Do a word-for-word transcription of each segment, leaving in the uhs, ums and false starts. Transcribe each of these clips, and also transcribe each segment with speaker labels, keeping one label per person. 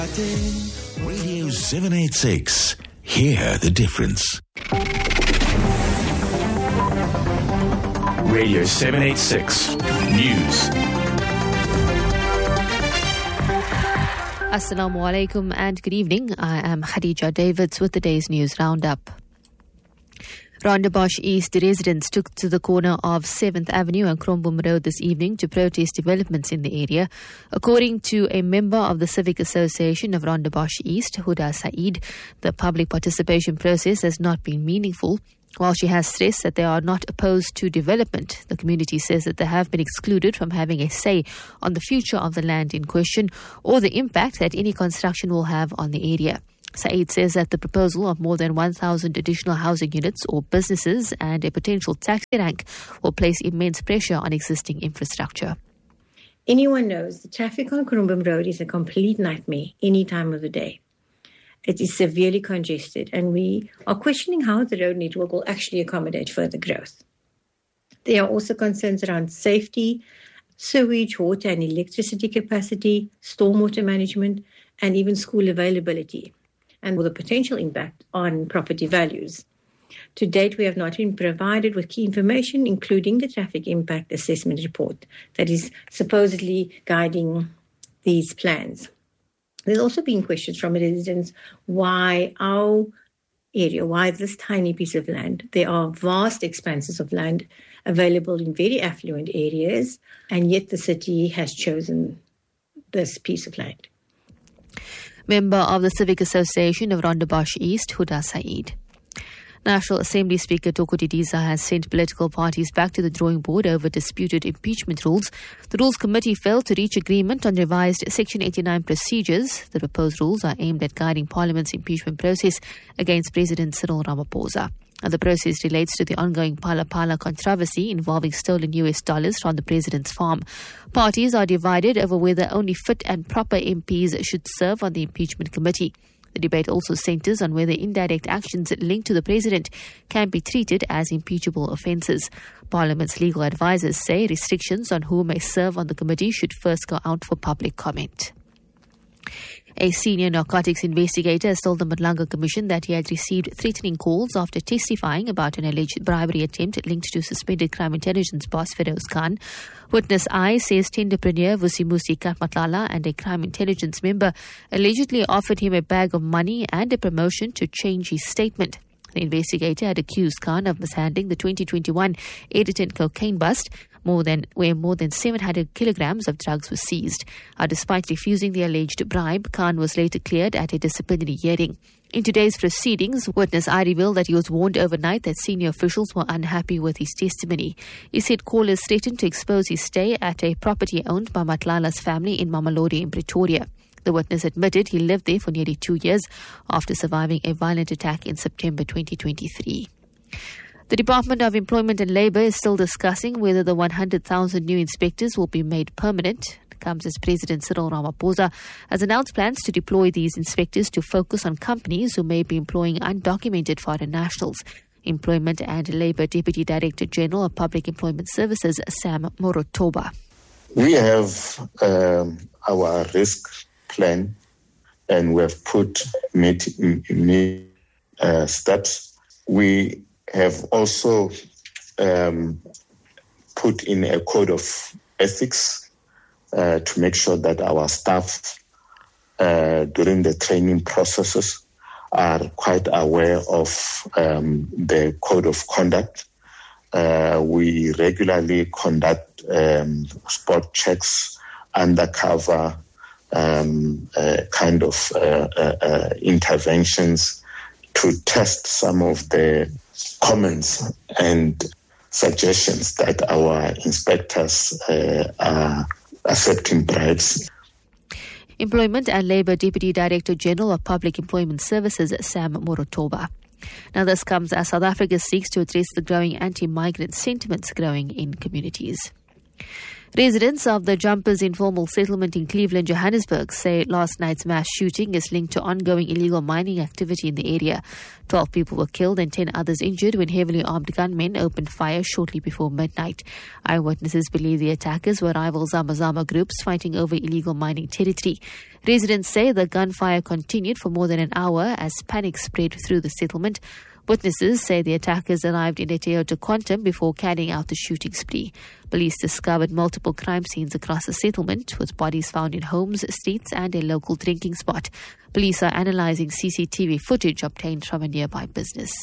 Speaker 1: Radio seven eighty-six. Hear the difference.
Speaker 2: Radio seven eighty-six News.
Speaker 3: Assalamu alaikum and good evening. I am Khadija Davids with the day's news roundup. Rondebosch East residents took to the corner of seventh Avenue and Krombum Road this evening to protest developments in the area. According to a member of the Civic Association of Rondebosch East, Huda Saeed, the public participation process has not been meaningful. While she has stressed that they are not opposed to development, the community says that they have been excluded from having a say on the future of the land in question or the impact that any construction will have on the area. Saeed says that the proposal of more than one thousand additional housing units or businesses and a potential tax rank will place immense pressure on existing infrastructure.
Speaker 4: Anyone knows the traffic on Krombum Road is a complete nightmare any time of the day. It is severely congested and we are questioning how the road network will actually accommodate further growth. There are also concerns around safety, sewage, water and electricity capacity, stormwater management and even school availability, and with a potential impact on property values. To date, we have not been provided with key information, including the traffic impact assessment report that is supposedly guiding these plans. There's also been questions from residents why our area, why this tiny piece of land. There are vast expanses of land available in very affluent areas, and yet the city has chosen this piece of land.
Speaker 3: Member of the Civic Association of Rondebosch East, Huda Saeed. National Assembly Speaker Toko Didiza has sent political parties back to the drawing board over disputed impeachment rules. The Rules Committee failed to reach agreement on revised Section eighty-nine procedures. The proposed rules are aimed at guiding Parliament's impeachment process against President Cyril Ramaphosa. The process relates to the ongoing Phala Phala controversy involving stolen U S dollars from the president's farm. Parties are divided over whether only fit and proper M Ps should serve on the impeachment committee. The debate also centres on whether indirect actions linked to the president can be treated as impeachable offences. Parliament's legal advisers say restrictions on who may serve on the committee should first go out for public comment. A senior narcotics investigator has told the Madlanga Commission that he had received threatening calls after testifying about an alleged bribery attempt linked to suspended crime intelligence boss Feroz Khan. Witness I says tenderpreneur Vusimusi Katmatlala and a crime intelligence member allegedly offered him a bag of money and a promotion to change his statement. The investigator had accused Khan of mishandling the twenty twenty-one Editon cocaine bust, more than where more than seven hundred kilograms of drugs were seized. Uh, despite refusing the alleged bribe, Khan was later cleared at a disciplinary hearing. In today's proceedings, witness I revealed that he was warned overnight that senior officials were unhappy with his testimony. He said callers threatened to expose his stay at a property owned by Matlala's family in Mamelodi in Pretoria. The witness admitted he lived there for nearly two years after surviving a violent attack in September twenty twenty-three. The Department of Employment and Labour is still discussing whether the one hundred thousand new inspectors will be made permanent. It comes as President Cyril Ramaphosa has announced plans to deploy these inspectors to focus on companies who may be employing undocumented foreign nationals. Employment and Labour Deputy Director General of Public Employment Services, Sam Morotoba.
Speaker 5: We have um, our risk plan and we have put meet, meet, uh, steps. We have also um, put in a code of ethics uh, to make sure that our staff uh, during the training processes are quite aware of um, the code of conduct. Uh, we regularly conduct um, spot checks, undercover um, uh, kind of uh, uh, uh, interventions to test some of the comments and suggestions that our inspectors uh, are accepting bribes.
Speaker 3: Employment and Labour Deputy Director General of Public Employment Services, Sam Morotoba. Now this comes as South Africa seeks to address the growing anti-migrant sentiments growing in communities. Residents of the Jumpers informal settlement in Cleveland, Johannesburg say last night's mass shooting is linked to ongoing illegal mining activity in the area. Twelve people were killed and ten others injured when heavily armed gunmen opened fire shortly before midnight. Eyewitnesses believe the attackers were rival Zama-Zama groups fighting over illegal mining territory. Residents say the gunfire continued for more than an hour as panic spread through the settlement. Witnesses say the attackers arrived in a Toyota Quantum before carrying out the shooting spree. Police discovered multiple crime scenes across the settlement, with bodies found in homes, streets and a local drinking spot. Police are analysing C C T V footage obtained from a nearby business.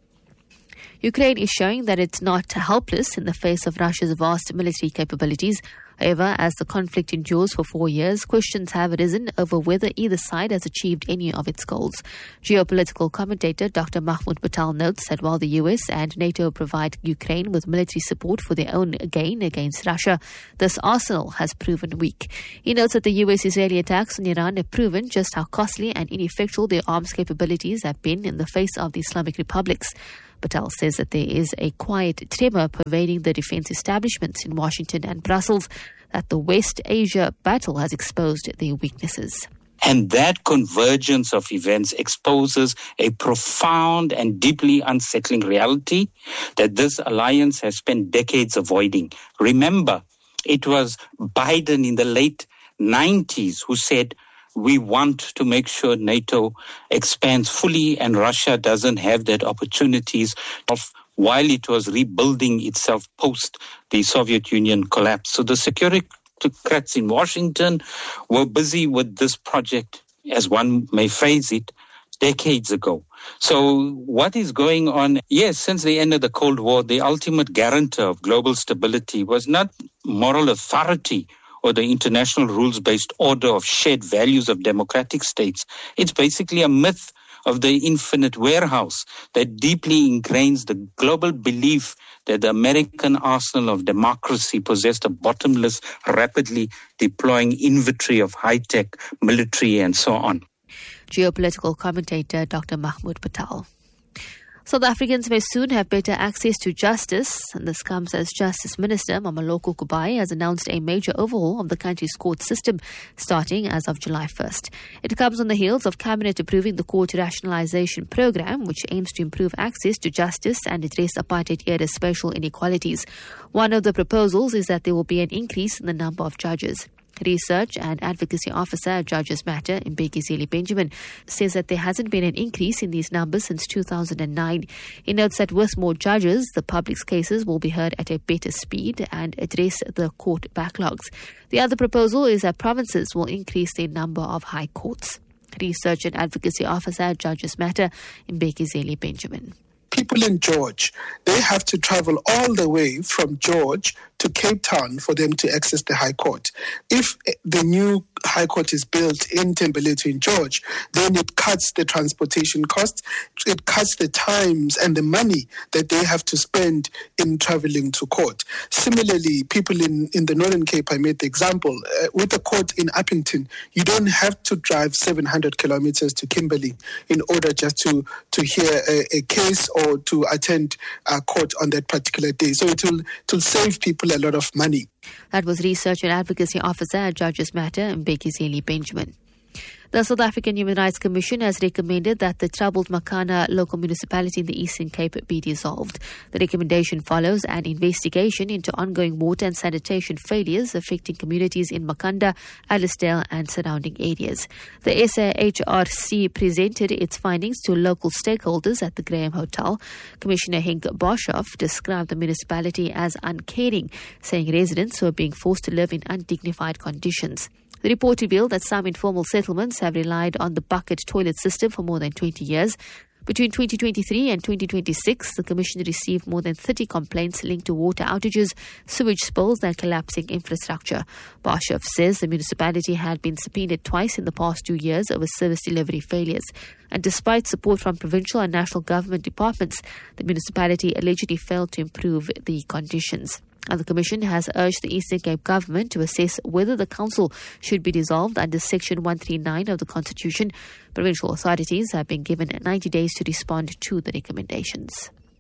Speaker 3: Ukraine is showing that it's not helpless in the face of Russia's vast military capabilities. However, as the conflict endures for four years, questions have arisen over whether either side has achieved any of its goals. Geopolitical commentator Doctor Mahmoud Patel notes that while the U S and NATO provide Ukraine with military support for their own gain against Russia, this arsenal has proven weak. He notes that the U S-Israeli attacks on Iran have proven just how costly and ineffectual their arms capabilities have been in the face of the Islamic republics. Patel says that there is a quiet tremor pervading the defense establishments in Washington and Brussels, that the West Asia battle has exposed their weaknesses.
Speaker 6: And that convergence of events exposes a profound and deeply unsettling reality that this alliance has spent decades avoiding. Remember, it was Biden in the late nineties who said, we want to make sure NATO expands fully and Russia doesn't have that opportunities of while it was rebuilding itself post the Soviet Union collapse. So the securocrats in Washington were busy with this project, as one may phrase it, decades ago. So what is going on? Yes, since the end of the Cold War, the ultimate guarantor of global stability was not moral authority or the international rules-based order of shared values of democratic states. It's basically a myth of the infinite warehouse that deeply ingrains the global belief that the American arsenal of democracy possessed a bottomless, rapidly deploying inventory of high-tech military and so on.
Speaker 3: Geopolitical commentator Doctor Mahmoud Patel. South Africans may soon have better access to justice, and this comes as Justice Minister Mameloko Kubayi has announced a major overhaul of the country's court system starting as of July first. It comes on the heels of Cabinet approving the court rationalisation program, which aims to improve access to justice and address apartheid-era spatial inequalities. One of the proposals is that there will be an increase in the number of judges. Research and Advocacy Officer at Judges Matter, Mbeki Benjamin, says that there hasn't been an increase in these numbers since two thousand nine. He notes that with more judges, the public's cases will be heard at a better speed and address the court backlogs. The other proposal is that provinces will increase their number of high courts. Research and Advocacy Officer at Judges Matter, Mbeki Benjamin.
Speaker 7: People in George, they have to travel all the way from George to Cape Town for them to access the High Court. If the new High Court is built in Thembelihle in George, then it cuts the transportation costs, it cuts the times and the money that they have to spend in traveling to court. Similarly, people in, in the Northern Cape, I made the example, uh, with the court in Uppington, you don't have to drive seven hundred kilometers to Kimberley in order just to, to hear a, a case or to attend a court on that particular day. So it will, it will save people a lot of money.
Speaker 3: That was Research and Advocacy Officer at Judges Matter, Mbeki Benjamin. The South African Human Rights Commission has recommended that the troubled Makana local municipality in the Eastern Cape be dissolved. The recommendation follows an investigation into ongoing water and sanitation failures affecting communities in Makanda, Allisdale and surrounding areas. The S A H R C presented its findings to local stakeholders at the Graham Hotel. Commissioner Henk Boshoff described the municipality as uncaring, saying residents were being forced to live in undignified conditions. The report revealed that some informal settlements have relied on the bucket toilet system for more than twenty years. Between twenty twenty-three and twenty twenty-six, the Commission received more than thirty complaints linked to water outages, sewage spills and collapsing infrastructure. Boshoff says the municipality had been subpoenaed twice in the past two years over service delivery failures. And despite support from provincial and national government departments, the municipality allegedly failed to improve the conditions. And the Commission has urged the Eastern Cape government to assess whether the council should be dissolved under Section one thirty-nine of the Constitution. Provincial authorities have been given ninety days to respond to the recommendations.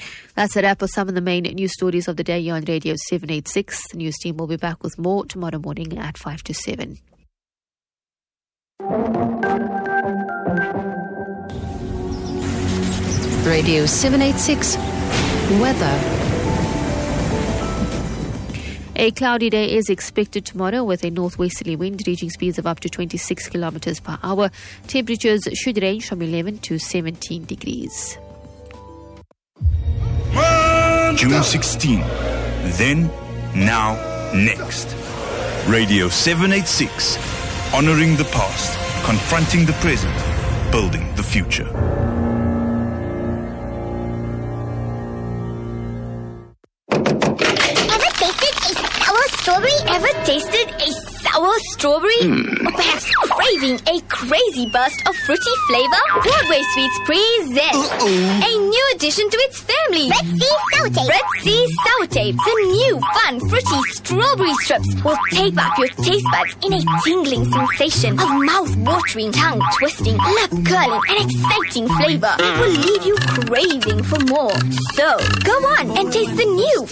Speaker 3: That's a wrap of some of the main news stories of the day here on Radio seven eighty-six. The news team will be back with more tomorrow morning at five to seven.
Speaker 8: Radio seven eighty-six weather.
Speaker 3: A cloudy day is expected tomorrow with a northwesterly wind reaching speeds of up to twenty-six kilometers per hour. Temperatures should range from eleven to seventeen degrees.
Speaker 2: June sixteenth. Then, now, next. Radio seven eighty-six. Honoring the past, confronting the present, building the future.
Speaker 9: Strawberry? Ever tasted a sour strawberry? Mm. Or perhaps craving a crazy burst of fruity flavor? Broadway Sweets presents Uh-oh. a new addition to its family.
Speaker 10: Red Sea Sour Tape.
Speaker 9: Red Sea Sour Tape. The new fun fruity strawberry strips will tape up your taste buds in a tingling sensation of mouth-watering, tongue-twisting, lip-curling and exciting flavor. It will leave you craving for more. So, go on and taste the new